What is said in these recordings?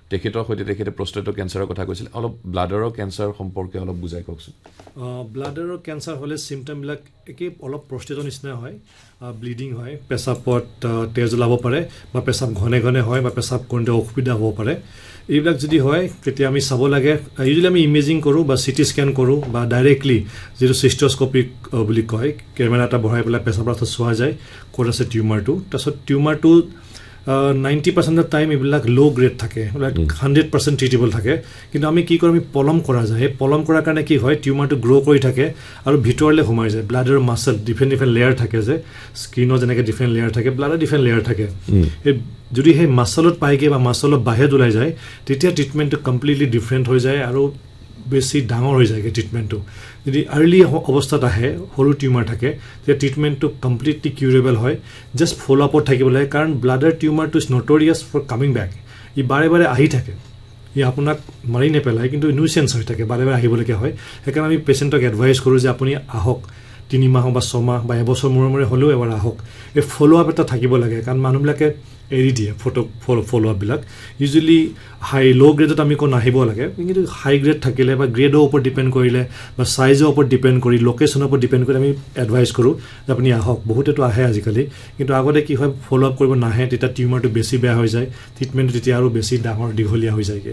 তেখেতৰ সৈতে তেখেতে প্ৰস্টেটৰ কেঞ্চাৰৰ কথা কৈছিল অলপ ব্লাডাৰৰ কেঞ্চাৰ সম্পৰ্কে অলপ বুজাই কওকচোন ব্লাডাৰৰ কেঞ্চাৰ হ'লে চিমটমবিলাক একে অলপ প্ৰস্টেটৰ নিচিনা হয় ব্লিডিং হয় পেচাবত তেজ ওলাব পাৰে বা পেচাব ঘনে ঘনে হয় বা পেচাব কৰোঁতে অসুবিধা হ'ব পাৰে এইবিলাক যদি হয় তেতিয়া আমি চাব লাগে ইউজুৱেলি আমি ইমেজিং কৰোঁ বা চিটি স্কেন কৰোঁ বা ডাইৰেক্টলি যিটো চিষ্টোস্কোপিক বুলি কয় কেমেৰা এটা বহাই পেলাই পেচাব ৰাস্তাত চোৱা যায় ক'ত আছে টিউমাৰটো তাৰপিছত টিউমাৰটো 90% টাইম এইবিলাক ল' গ্ৰেড থাকে 100% ট্ৰিটেবল থাকে কিন্তু আমি কি কৰোঁ আমি পলম কৰা যায় এই পলম কৰাৰ কাৰণে কি হয় টিউমাৰটো গ্ৰ' কৰি থাকে আৰু ভিতৰলৈ সোমাই যায় ব্লাডৰ মাছল ডিফাৰেণ্ট লেয়াৰ থাকে যে স্কিনৰ যেনেকৈ ডিফাৰেণ্ট লেয়াৰ থাকে ব্লাডৰ ডিফাৰেণ্ট লেয়াৰ থাকে এই যদি সেই মাছলত পাইগে বা মাছলত বাহিৰত ওলাই যায় তেতিয়া ট্ৰিটমেণ্টটো কমপ্লিটলি ডিফাৰেণ্ট হৈ যায় আৰু বেছি ডাঙৰ হৈ যায়গৈ ট্ৰিটমেণ্টটো যদি আৰ্লি অৱস্থাত আহে সৰু টিউমাৰ থাকে তেতিয়া ট্ৰিটমেণ্টটো কমপ্লিটলি কিউৰেবল হয় জাষ্ট ফ'ল' আপত থাকিব লাগে কাৰণ bladder টিউমাৰটো is নটৰিয়াছ for coming back ই বাৰে বাৰে আহি থাকে ই আপোনাক মাৰি নেপেলায় কিন্তু নিউচেঞ্চ হৈ থাকে বাৰে বাৰে আহিবলগীয়া হয় সেইকাৰণে আমি পেচেণ্টক এডভাইচ কৰোঁ যে আপুনি আহক 3 মাহ বা 6 মাহ বা এবছৰ মূৰে মূৰে হ'লেও এবাৰ আহক এই ফ'ল' আপ এটা থাকিব লাগে কাৰণ মানুহবিলাকে এৰি দিয়ে ফ'ল' আপবিলাক ইউজুৱেলি ল' গ্ৰেডত আমি কোন আহিব লাগে কিন্তু হাই গ্ৰেড থাকিলে বা গ্ৰেডৰ ওপৰত ডিপেণ্ড কৰিলে বা চাইজৰ ওপৰত ডিপেণ্ড কৰি লোকেশ্যনৰ ওপৰত ডিপেণ্ড কৰি আমি এডভাইচ কৰোঁ যে আপুনি আহক বহুতেতো আহে আজিকালি কিন্তু আগতে কি হয় ফ'ল' আপ কৰিব নাহে তেতিয়া টিউমাৰটো বেছি বেয়া হৈ যায় ট্ৰিটমেণ্টটো তেতিয়া আৰু বেছি ডাঙৰ দীঘলীয়া হৈ যায়গৈ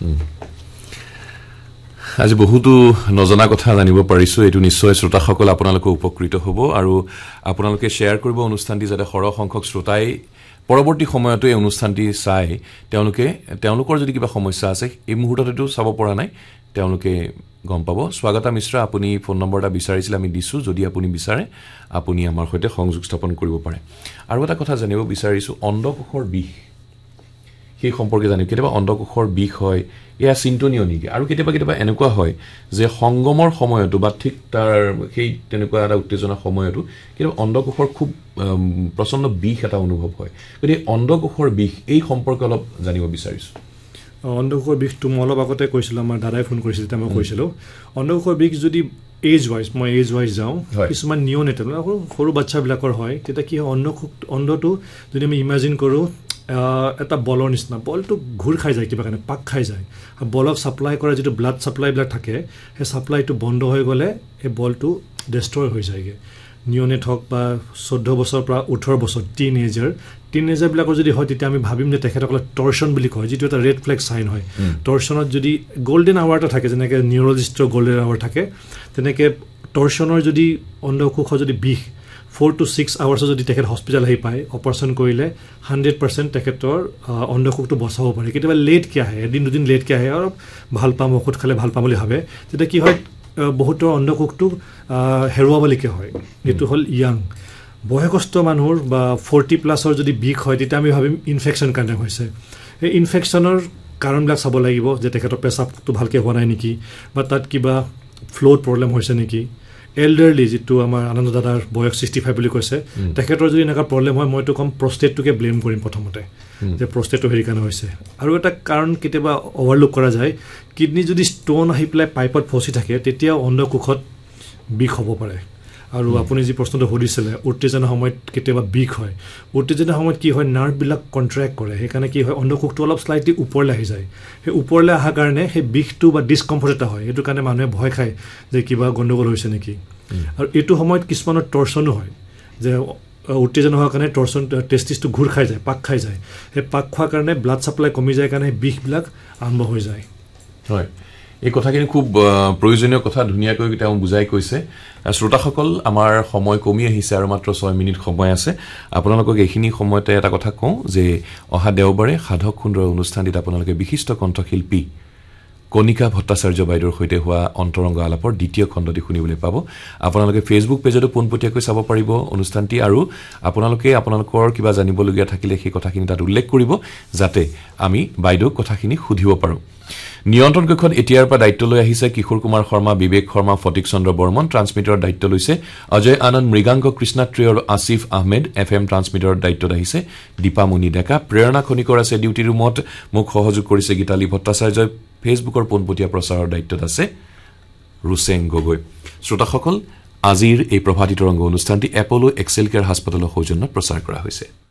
আজি বহুতো নজনা কথা জানিব পাৰিছো এটো নিশ্চয় শ্ৰোতাসকল আপোনালোক উপকৃত হ'ব আৰু আপোনালোকে শেয়াৰ কৰিব অনুষ্ঠানটি যাতে সৰহ সংখ্যক শ্ৰোতাই পৰৱৰ্তী সময়তে এই অনুষ্ঠানটি চাই তেওঁলোকৰ যদি কিবা সমস্যা আছে এই মুহূৰ্ততেটো চাব পৰা নাই তেওঁলোকে গম পাব স্বাগতা মিশ্ৰ আপুনি ফোন নম্বৰটা বিচাৰিছিল আমি দিছো যদি আপুনি বিচাৰে আপুনি আমাৰ সৈতে সংযোগ স্থাপন কৰিব পাৰে আৰু এটা কথা জানিব বিচাৰিছো অণ্ডকোষৰ বিষ সেই সম্পৰ্কে জানিব কেতিয়াবা অণ্ডকোষৰ বিষ হয় এয়া চিন্তনীয় নেকি আৰু কেতিয়াবা এনেকুৱা হয় যে সংগমৰ সময়তো বা ঠিক তাৰ সেই তেনেকুৱা এটা উত্তেজনা সময়তো কেতিয়াবা অণ্ডকোষৰ খুব প্ৰচণ্ড বিষ এটা অনুভৱ হয় গতিকে অণ্ডকোষৰ বিষ এই সম্পৰ্কে অলপ জানিব বিচাৰিছো অণ্ডকোষৰ বিষটো মই অলপ আগতে কৈছিলোঁ আমাৰ দাদাই ফোন কৰিছিল তেতিয়া মই কৈছিলোঁ অণ্ডকোষৰ বিষ যদি এজ ৱাইজ যাওঁ কিছুমান নিয়নেটেল সৰু বাচ্চাবিলাকৰ হয় তেতিয়া কি হয় অণ্ডটো যদি আমি ইমাজিন কৰোঁ এটা বলৰ নিচিনা বলটো ঘূৰ খাই যায় কিবা কাৰণে পাক খাই যায় বলক ছাপ্লাই কৰা যিটো ব্লাড ছাপ্লাইবিলাক থাকে সেই ছাপ্লাইটো বন্ধ হৈ গ'লে সেই বলটো ডেষ্ট্ৰয় হৈ যায়গৈ নিয়নেট হওক বা 14 বছৰৰ পৰা 18 বছৰ টিনেজাৰবিলাকৰ যদি হয় তেতিয়া আমি ভাবিম যে তেখেতসকলক টৰ্চন বুলি কয় যিটো এটা ৰেড ফ্লেগ চাইন হয় টৰ্চনত যদি গল্ডেন আৱাৰ এটা থাকে যেনেকৈ নিউৰলজিষ্টৰ গল্ডেন আৱাৰ থাকে তেনেকৈ টৰ্চনৰ যদি অণ্ডকোষৰ যদি বিষ 4 to 6 আৱাৰ্ছৰ যদি তেখেত হস্পিটেল আহি পায় অপাৰেশ্যন কৰিলে 100% তেখেতৰ অণ্ডকোষটো বচাব পাৰে কেতিয়াবা লেটকৈ আহে এদিন দুদিন লেটকৈ আহে আৰু ভাল পাম ঔষধ খালে ভাল পাম বুলি ভাবে তেতিয়া কি হয় বহুতৰ অণ্ডকোষটো হেৰুৱাবলগীয়া হয় এইটো হ'ল ইয়াং বয়সস্থ মানুহৰ বা 40+ যদি বিষ হয় তেতিয়া আমি ভাবিম ইনফেকশ্যন কাৰণে হৈছে এই ইনফেকশ্যনৰ কাৰণবিলাক চাব লাগিব যে তেখেতৰ পেচাবটো ভালকৈ হোৱা নাই নেকি বা তাত কিবা ফ্ল'ত প্ৰব্লেম হৈছে নেকি এল্ডাৰলি যিটো আমাৰ আনন্দ দাদাৰ বয়স 65 বুলি কৈছে তেখেতৰ যদি এনেকুৱা প্ৰব্লেম হয় মইতো কম প্ৰষ্টেটটোকে ব্লেম কৰিম প্ৰথমতে যে প্ৰষ্টেটটো হেৰি কাৰণে হৈছে আৰু এটা কাৰণ কেতিয়াবা অভাৰলুক কৰা যায় কিডনি যদি ষ্ট'ন আহি পেলাই পাইপত ফচি থাকে তেতিয়া অণ্ডকোষত বিষ হ'ব পাৰে আৰু আপুনি যি প্ৰশ্নটো সুধিছিলে উত্তেজনাৰ সময়ত কেতিয়াবা বিষ হয় উত্তেজনাৰ সময়ত কি হয় নাৰ্ভবিলাক কণ্ট্ৰেক্ট কৰে সেইকাৰণে কি হয় অণ্ডকোষটো অলপ স্লাইটলি ওপৰলৈ আহি যায় সেই ওপৰলৈ অহাৰ কাৰণে সেই বিষটো বা ডিছকমফৰ্ট এটা হয় সেইটো কাৰণে মানুহে ভয় খায় যে কিবা গণ্ডগোল হৈছে নেকি আৰু এইটো সময়ত কিছুমানৰ টৰ্চনো হয় যে উত্তেজনা হোৱাৰ কাৰণে টৰ্চন টেষ্টিছটো ঘূৰ খাই যায় পাক খাই যায় সেই পাক খোৱাৰ কাৰণে ব্লাড ছাপ্লাই কমি যায় কাৰণে বিষবিলাক আৰম্ভ হৈ যায় হয় এই কথাখিনি খুব প্ৰয়োজনীয় কথা ধুনীয়াকৈ তেওঁ বুজাই কৈছে শ্ৰোতাসকল আমাৰ সময় কমি আহিছে আৰু মাত্ৰ 6 মিনিট সময় আছে আপোনালোকক এইখিনি সময়তে এটা কথা কওঁ যে অহা দেওবাৰে সাধক সুন্দৰ অনুষ্ঠানটিত আপোনালোকে বিশিষ্ট কণ্ঠশিল্পী কণিকা ভট্টাচাৰ্য বাইদেউৰ সৈতে হোৱা অন্তৰংগ আলাপৰ দ্বিতীয় খণ্ডটি শুনিবলৈ পাব আপোনালোকে ফেচবুক পেজতো পোনপটীয়াকৈ চাব পাৰিব অনুষ্ঠানটি আৰু আপোনালোকে আপোনালোকৰ কিবা জানিবলগীয়া থাকিলে সেই কথাখিনি তাত উল্লেখ কৰিব যাতে আমি বাইদেউক কথাখিনি সুধিব পাৰোঁ নিয়ন্ত্ৰণ কক্ষত এতিয়াৰ পৰা দায়িত্ব লৈ আহিছে কিশোৰ কুমাৰ শৰ্মা বিবেক শৰ্মা ফটিক চন্দ্ৰ বৰ্মন ট্ৰান্সমিটাৰৰ দায়িত্ব লৈছে অজয় আনন্দ মৃগাংক কৃষ্ণাত্ৰী আৰু আসিফ আহমেদ FM ট্ৰান্সমিটাৰৰ দায়িত্বত আহিছে দীপামণি ডেকা প্ৰেৰণা খনিকৰ আছে ডিউটি ৰুমত মোক সহযোগ কৰিছে গীতালী ভট্টাচাৰ্যই ফেচবুকৰ পোনপটীয়া প্ৰচাৰৰ দায়িত্বত আছে ৰুচেং গগৈ শ্ৰোতাসকল আজিৰ এই প্ৰভাতী তৰংগ অনুষ্ঠানটি এপলো এক্সেল কেয়াৰ হাস্পতালৰ সৌজন্যত প্ৰচাৰ কৰা হৈছে